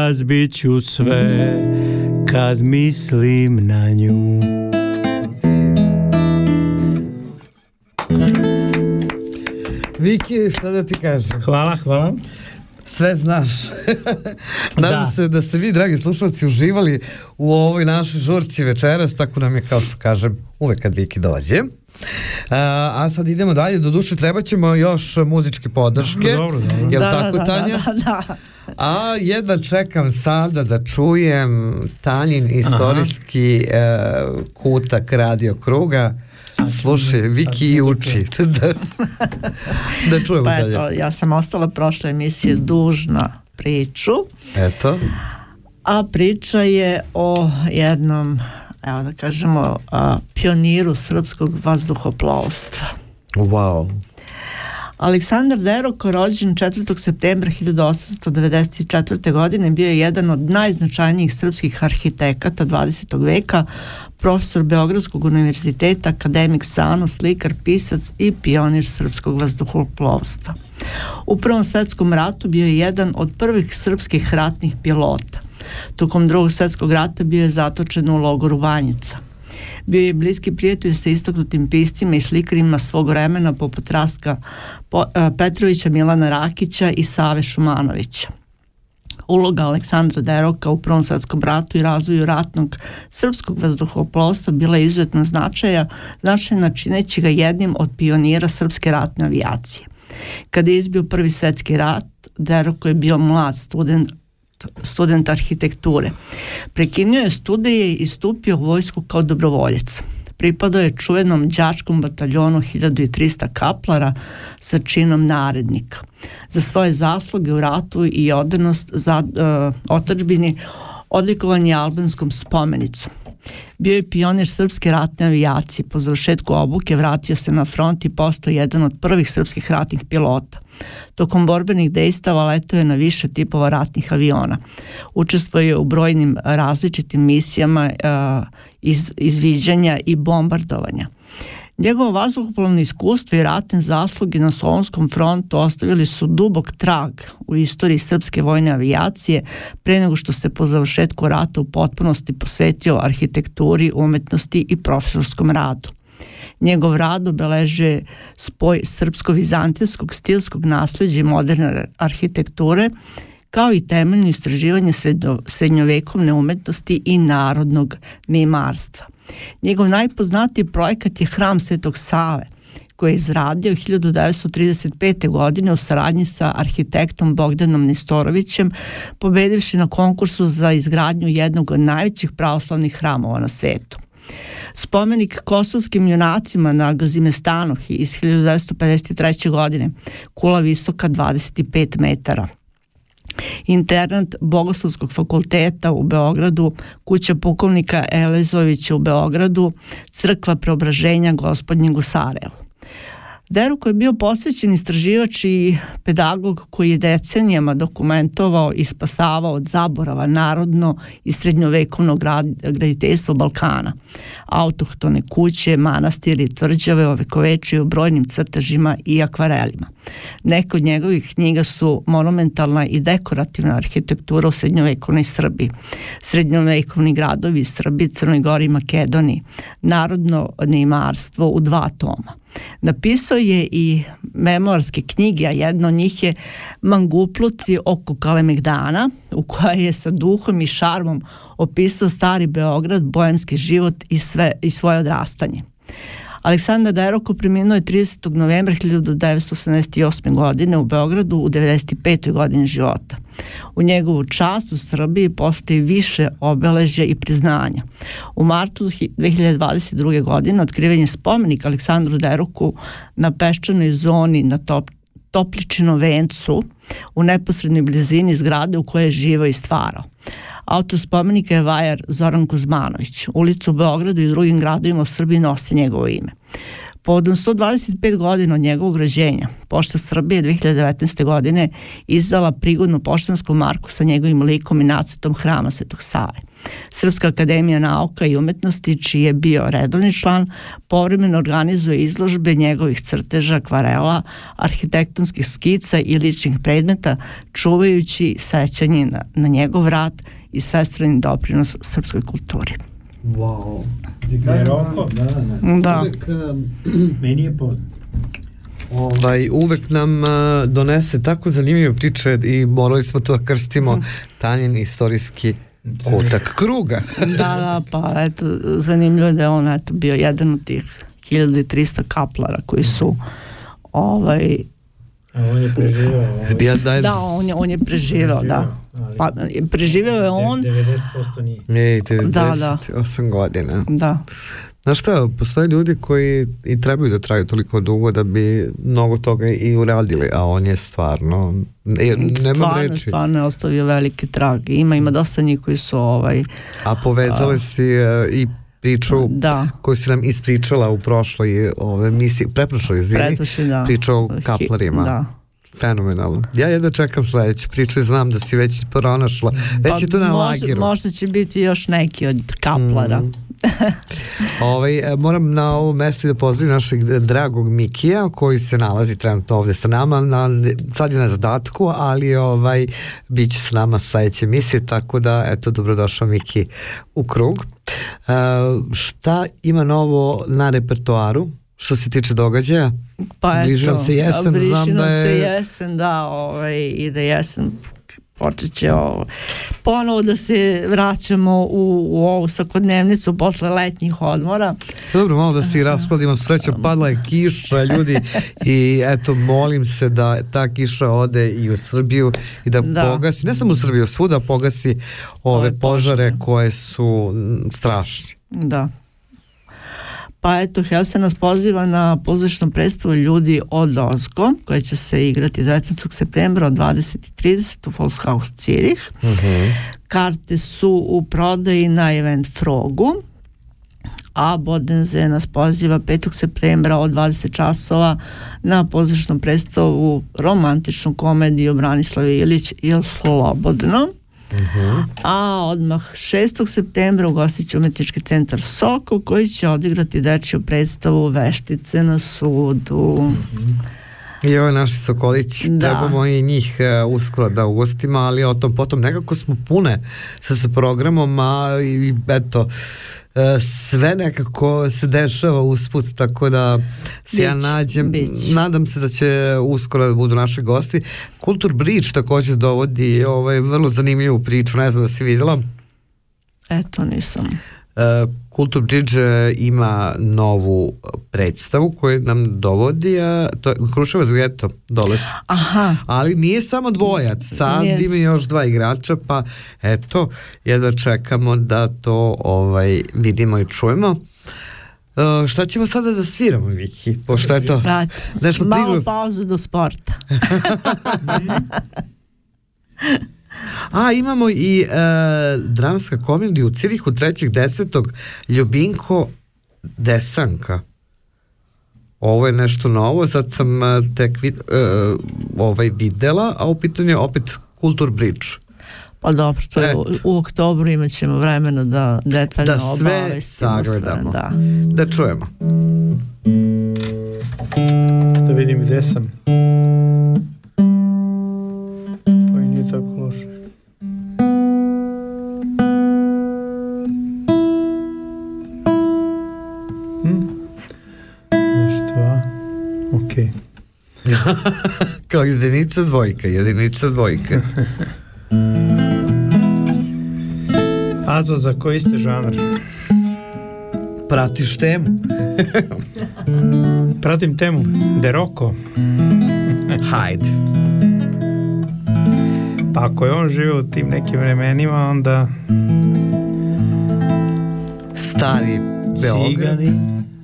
razbit ću sve kad mislim na nju. Viki, šta da ti kažem? Hvala. Sve znaš. Nadam se da ste vi, dragi slušalci, uživali u ovoj našoj žurci večeras, tako nam je, kao što kažem, uvek kad Viki dođe. A sad idemo dalje, do duše treba ćemo još muzičke podrške. Dobro. Jel tako, Tanja? Da. A jedva čekam sada da čujem Tanjin istorijski kutak radio kruga. Slušaj, Viki i uči. Da čujemo pa dalje. Eto, ja sam ostala prošle emisije dužna priču. Eto. A priča je o jednom, evo da kažemo, pioniru srpskog vazduhoplovstva. Wow. Aleksandar Deroko, rođen 4. septembra 1894. godine, bio je jedan od najznačajnijih srpskih arhitekata 20. veka, profesor Beogradskog univerziteta, akademik SANU, slikar, pisac i pionir srpskog vazduhoplovstva. U Prvom svetskom ratu bio je jedan od prvih srpskih ratnih pilota. Tokom Drugog svjetskog rata bio je zatočen u logoru Banjica. Bio je bliski prijatelj sa istaknutim piscima i slikarima svog vremena poput Rastka Petrovića, Milana Rakića i Save Šumanovića. Uloga Aleksandra Deroka u Prvom svjetskom ratu i razvoju ratnog srpskog vazduhoplovstva bila je izuzetno značajna, čineći ga jednim od pionira srpske ratne avijacije. Kada je izbio Prvi svjetski rat, Deroko je bio mlad student arhitekture. Prekinuo je studije i stupio u vojsku kao dobrovoljac. Pripadao je čuvenom đačkom bataljonu 1300 kaplara sa činom narednika. Za svoje zasluge u ratu i odanost za otadžbini odlikovan je albanskom spomenicom. Bio je pionir srpske ratne avijacije. Po završetku obuke vratio se na front i postao jedan od prvih srpskih ratnih pilota. Tokom borbenih dejstava letao je na više tipova ratnih aviona. Učestvovao je u brojnim različitim misijama izviđanja i bombardovanja. Njegovo vazduhoplovno iskustvo i ratne zasluge na Solonskom frontu ostavili su dubok trag u istoriji srpske vojne avijacije pre nego što se po završetku rata u potpunosti posvetio arhitekturi, umetnosti i profesorskom radu. Njegov rad obeležuje spoj srpsko-vizantijskog stilskog nasleđa i moderne arhitekture, kao i temeljno istraživanje srednjovekovne umetnosti i narodnog neimarstva. Njegov najpoznatiji projekat je Hram Svetog Save, koji je izradio 1935. godine u saradnji sa arhitektom Bogdanom Nestorovićem, pobedivši na konkursu za izgradnju jednog od najvećih pravoslavnih hramova na svetu. Spomenik kosovskim junacima na Gazimestanohi iz 1953. godine, kula visoka 25 metara. Internat Bogoslovskog fakulteta u Beogradu, kuća pukovnika Elezovića u Beogradu, crkva Preobraženja Gospodnjeg u Sarajevu. Deroko je bio posvećen istraživač i pedagog koji je decenijama dokumentovao i spasavao od zaborava narodno i srednjovekovno graditeljstvo Balkana. Autohtone kuće, manastiri, tvrđave ovekovečuju brojnim crtežima i akvarelima. Neke od njegovih knjiga su monumentalna i dekorativna arhitektura u srednjovekovnoj Srbiji, srednjovekovni gradovi Srbiji, Crnoj Gori i Makedoniji, narodno neimarstvo u 2 toma. Napisao je i memoarske knjige, a jedna od njih je Mangupluci oko Kalemegdana, u kojoj je sa duhom i šarmom opisao stari Beograd, bojemski život i svoje odrastanje. Aleksandar Deroko preminuo je 30. novembra 1988. godine u Beogradu u 95. godini života. U njegovu čast u Srbiji postoji više obeležja i priznanja. U martu 2022. godine otkriven je spomenik Aleksandru Deroku na peščanoj zoni na Topličinom vencu u neposrednoj blizini zgrade u kojoj je živao i stvarao. Autor spomenika je vajar Zoran Kuzmanović. Ulica u Beogradu i drugim gradovima u Srbiji nosi njegovo ime. Povodom 125 godina od njegovog rođenja, Pošta Srbije 2019. godine izdala prigodnu poštansku marku sa njegovim likom i nacrtom Hrama Svetog Save. Srpska akademija nauka i umetnosti, čiji je bio redovni član, povremeno organizuje izložbe njegovih crteža, akvarela, arhitektonskih skica i ličnih predmeta, čuvajući sećanje na njegov rad i svestrani doprinos srpskoj kulturi. Wow. Roko? Da. Meni je poznat. Uvek nam donese tako zanimljive priče i morali smo to da krstimo Tanjin istorijski kutak kruga. Da, pa eto, zanimljivo da je on bio jedan od tih 1300 kaplara koji su A on je preživao. Da, on je preživao, da. Pa, preživao je on. 90% nije. 98 godina. Da. Znaš šta, postoje ljudi koji i trebaju da traju toliko dugo da bi mnogo toga i uradili, a on je stvarno Stvarno je ostavio velike trage. Ima dosta njih koji su A povezali si i priču koju si nam ispričala u prošloj emisiji, preprošloj, priča o kaplarima. Da. Fenomenalno. Ja jedno čekam sledeću priču i znam da si već pronašla. Već je to na lageru. Možda će biti još neki od kaplara. Moram na ovom mestu da pozdravim našeg dragog Mikija koji se nalazi trenutno ovde sa nama, sad je na zadatku, ali bit će s nama sledeće emisije, tako da eto, dobrodošao Miki u krug. Šta ima novo na repertoaru što se tiče događaja? Pa bliži nam se jesen, i da jesen počet će ponovo da se vraćamo u ovu svakodnevnicu posle letnjih odmora. Dobro, malo da se i raskladimo, srećom padla je kiša, ljudi, i eto, molim se da ta kiša ode i u Srbiju i da pogasi, ne samo u Srbiju, svuda pogasi ove požare koje su strašne. Da. Pa eto, Helsa nas poziva na pozorišnu predstavu Ljudi od ozgo, koja će se igrati 19. septembra od 20:30 u Volkshaus Zürich. Karte su u prodaji na Event Frogu, a Bodenze nas poziva 5. septembra od 20 časova na pozorišnu predstavu romantičnu komediju Branislav Ilić Jel slobodno? A odmah 6. septembra ugostit će umetnički centar Sokol koji će odigrati dečju predstavu Veštice na sudu. I ovo je naši Sokolić, trebamo i njih uskoro da ugostimo, ali o tom potom nekako smo pune sa programom, a i eto, sve nekako se dešava usput, tako da se ja nađem, nadam se da će uskoro da budu naši gosti. Kultur Bridge također dovodi vrlo zanimljivu priču, ne znam da si vidjela. Eto, nisam. Kultur Bridge ima novu predstavu koju nam dovodi, to je Kruševac Geto dole. Ali nije samo dvojac, sad ima još dva igrača, pa eto, jedva čekamo da to vidimo i čujemo. Šta ćemo sada da sviramo, Viki? Pošto je to malo pauze do sporta. Imamo i dramska komedija u Cirihu 3.10. Ljubinko Desanka. Ovo je nešto novo, sad sam tek videla, a u pitanju je opet Kultur Bridge. Pa dobro, to je u oktobru, imat ćemo vremena da detaljno obavestimo sve. Da čujemo. Da vidim gde sam. Pa i nije tako loše. Zašto? Okej. Kao jedinica dvojka. Azo, za koji ste žanr? Pratiš temu? Pratim temu. De Rocco. Hajde. Pa ako je on živio u tim nekim vremenima, onda... Stari Beograd. Cigani